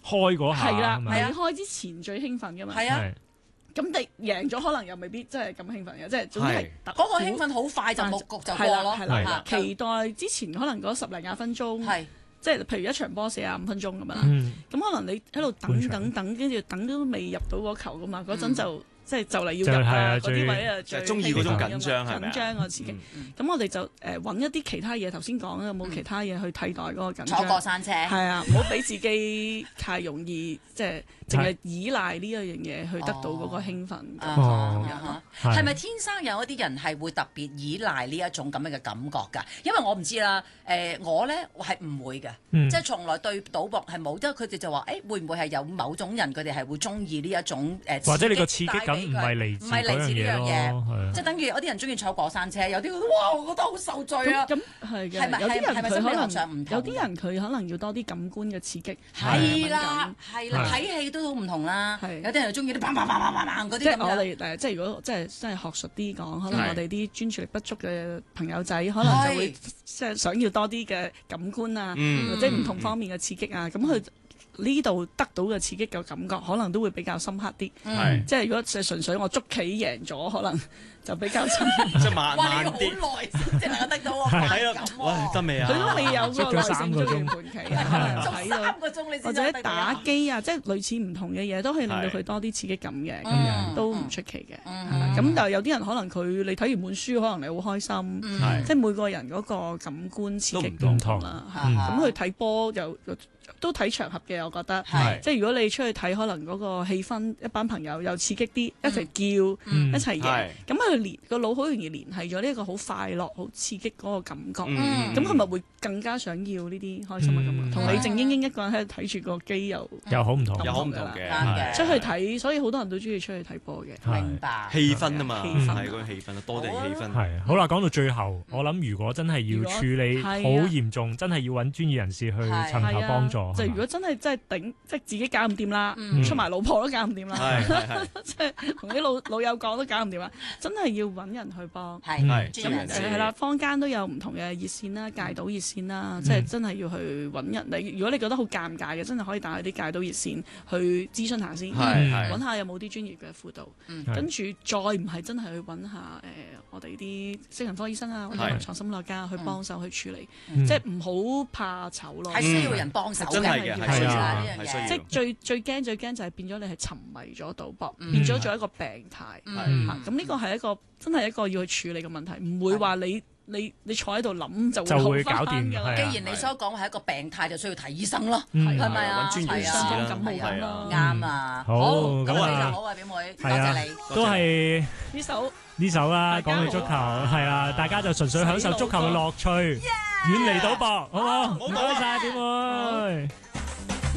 開嗰下， 係啦， 係咪未開之前最興奮噶嘛。 係啊， 係咁你贏咗可能又未必真係咁興奮嘅，即係總之係嗰個興奮好快就冇局就過咯， 係啦係啦期待之前可能嗰10零廿分鐘， 係即係譬如一場波45分鐘咁樣啦。 嗯咁可能你喺度半場等，跟住等都未入到嗰球噶嘛，嗰陣嗯就即係就嚟要就係入啦， 啊嗰啲位啊最就係中意嗰種緊張係咪啊緊張個刺激。咁我哋就揾一啲其他嘢，頭先講有冇其他嘢去替代嗰個緊坐過張？ 山車， 係啊，唔好俾自己太容易即係淨係依賴呢一樣嘢去得到嗰個興奮。 哦係咪天生有一啲人係會特別依賴呢一種咁樣嘅感覺㗎？因為我唔知啦，我咧係唔會嘅，即係從來對賭博係冇，即係佢哋就話會唔會係有某種人佢哋係會中意呢一種或者你個刺激感唔係嚟自嗰樣嘢咯， 即係等於有啲人中意坐過山車，有啲哇我覺得好受罪啊！ 咁係嘅， 係咪有啲人係咪心理學佢可能上唔同有啲人佢可能要多啲感官嘅刺激， 係啦， 敏係啦，睇戲都好唔同啦。 係有啲人就中意啲砰砰砰砰砰砰嗰啲即係我咁樣。 哋即係如果真係學術啲講，可能係我哋啲專注力不足嘅朋友仔，可能就會即係想要多啲嘅感官啊，或者唔同方面嘅刺激啊，咁佢呢度得到嘅刺激嘅感覺，可能都會比較深刻啲。 係即係如果純粹我捉棋贏咗，可能就比較深。 即係慢哇！你好慢啲。 耐先至能夠得到個快係感咯，喂，得未啊？ 佢都未有嗰個耐性中意盤棋啊，可能做睇到 3個鐘你先或者得到打機啊，即係類似唔同嘅嘢，都可以令到佢多啲刺激感嘅，咁樣都唔出奇嘅。係啦咁但係有啲人可能佢你睇完本書，可能你好開心， 係即係每個人嗰個感官刺激都唔同啦。嚇嗯咁佢睇波又都睇場合嘅，我覺得。 係即係如果你出去睇，可能嗰個氣氛，一班朋友又刺激啲，一齊叫，一齊贏係， 咁佢個腦好容易聯繫咗呢一個好快樂、好刺激嗰個感覺。 嗯咁佢咪會更加想要呢啲開心嘅感覺，同你靜英英一個人喺度睇住個機又又好唔同， 有好唔同嘅啱嘅出去睇，所以好多人都中意出去睇波嘅。 明白。 氣氛啊嘛， 氣氛係嗰個氣氛，多啲氣氛。 係好啦，講到最後，我諗如果真係要處理好嚴重，真係要揾專業人士去尋求幫助。 就如果真係頂，即係自己搞唔掂啦，出埋老婆都搞唔掂啦， 係係即係同啲老友講都搞唔掂啦，真係要揾人去幫。 係係專業人士係啦，坊間都有唔同嘅熱線啦，戒賭熱線啦，即係真係要去揾人。如果你覺得好尷尬嘅，真係可以打去啲戒賭熱線去諮詢下先， 係係揾下有冇啲專業嘅輔導。跟住再唔係真係去揾下我哋啲精神科醫生啊，或者臨床心理學家去幫手去處理，即係唔好怕醜咯。 係需要人幫手嘅， 真係嘅係需要係啊呢樣嘢。 係需要即係最驚就係變咗你係沉迷咗賭博，變咗做一個病態。 係咁呢個係一個真係一個要去處理嘅問題，唔會話你坐喺度諗就就會會好搞掂返㗎啦。 係啊既然你所講係一個病態，就需要睇醫生咯， 嗯係咪啊？ 揾專業人士啦傷風感冒係啊咁咯。 啱啊！ 好咁咁啊你就好啊，表妹，多係啊謝你。 都係呢首呢首啦。 大家講起足球， 好係啊，大家就純粹享受足球嘅樂趣，遠離賭博，好唔好？唔該晒，表妹。